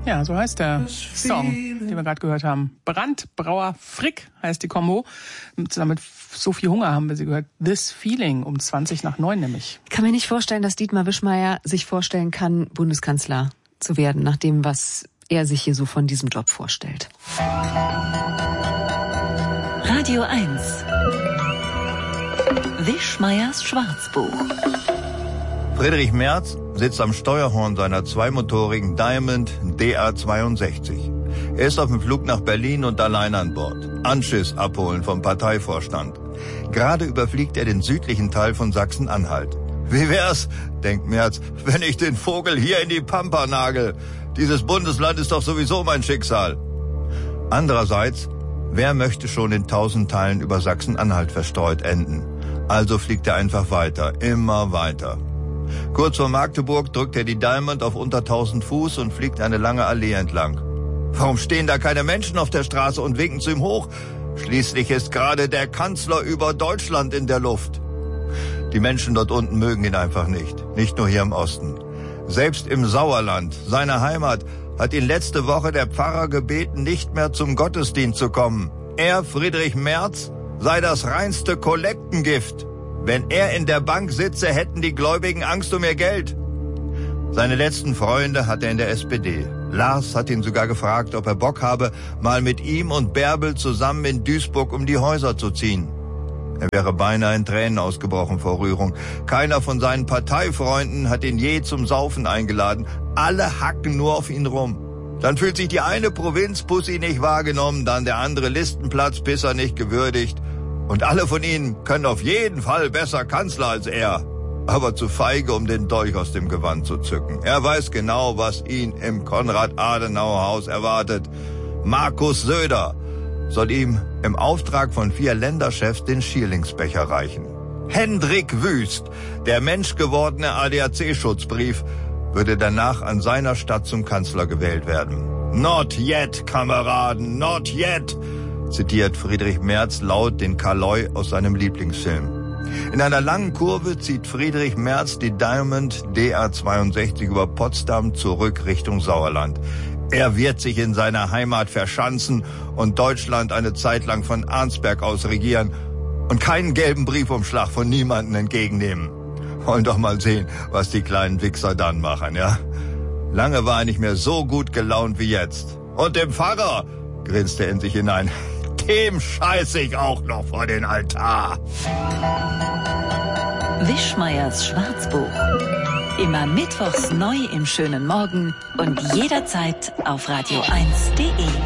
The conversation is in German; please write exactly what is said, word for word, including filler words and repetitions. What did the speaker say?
Ja, so heißt der Song, den wir gerade gehört haben. Brandbrauer Frick heißt die Kombo. Zusammen mit Sophie Hunger haben wir sie gehört. This Feeling um zwanzig nach neun nämlich. Ich kann mir nicht vorstellen, dass Dietmar Wischmeyer sich vorstellen kann, Bundeskanzler zu werden, nach dem, was er sich hier so von diesem Job vorstellt. Radio eins. Wischmeyers Schwarzbuch. Friedrich Merz sitzt am Steuerhorn seiner zweimotorigen Diamond D A zweiundsechzig. Er ist auf dem Flug nach Berlin und allein an Bord. Anschiss abholen vom Parteivorstand. Gerade überfliegt er den südlichen Teil von Sachsen-Anhalt. Wie wär's, denkt Merz, wenn ich den Vogel hier in die Pampa nagel? Dieses Bundesland ist doch sowieso mein Schicksal. Andererseits, wer möchte schon in tausend Teilen über Sachsen-Anhalt verstreut enden? Also fliegt er einfach weiter, immer weiter. Kurz vor Magdeburg drückt er die Diamond auf unter tausend Fuß und fliegt eine lange Allee entlang. Warum stehen da keine Menschen auf der Straße und winken zu ihm hoch? Schließlich ist gerade der Kanzler über Deutschland in der Luft. Die Menschen dort unten mögen ihn einfach nicht, nicht nur hier im Osten. Selbst im Sauerland, seiner Heimat, hat ihn letzte Woche der Pfarrer gebeten, nicht mehr zum Gottesdienst zu kommen. Er, Friedrich Merz, sei das reinste Kollektengift. Wenn er in der Bank sitze, hätten die Gläubigen Angst um ihr Geld. Seine letzten Freunde hat er in der S P D. Lars hat ihn sogar gefragt, ob er Bock habe, mal mit ihm und Bärbel zusammen in Duisburg um die Häuser zu ziehen. Er wäre beinahe in Tränen ausgebrochen vor Rührung. Keiner von seinen Parteifreunden hat ihn je zum Saufen eingeladen. Alle hacken nur auf ihn rum. Dann fühlt sich die eine Provinzpussy nicht wahrgenommen, dann der andere Listenplatzpisser nicht gewürdigt. Und alle von ihnen können auf jeden Fall besser Kanzler als er. Aber zu feige, um den Dolch aus dem Gewand zu zücken. Er weiß genau, was ihn im Konrad-Adenauer-Haus erwartet. Markus Söder soll ihm im Auftrag von vier Länderchefs den Schierlingsbecher reichen. Hendrik Wüst, der menschgewordene A D A C-Schutzbrief, würde danach an seiner Stadt zum Kanzler gewählt werden. Not yet, Kameraden, not yet, zitiert Friedrich Merz laut den Kaloi aus seinem Lieblingsfilm. In einer langen Kurve zieht Friedrich Merz die Diamond D A zweiundsechzig über Potsdam zurück Richtung Sauerland. Er wird sich in seiner Heimat verschanzen und Deutschland eine Zeit lang von Arnsberg aus regieren und keinen gelben Briefumschlag von niemandem entgegennehmen. Wollen doch mal sehen, was die kleinen Wichser dann machen, ja? Lange war er nicht mehr so gut gelaunt wie jetzt. Und dem Pfarrer, grinst er in sich hinein, dem scheiße ich auch noch vor den Altar. Wischmeyers Schwarzbuch. Immer mittwochs neu im schönen Morgen und jederzeit auf radio eins punkt de.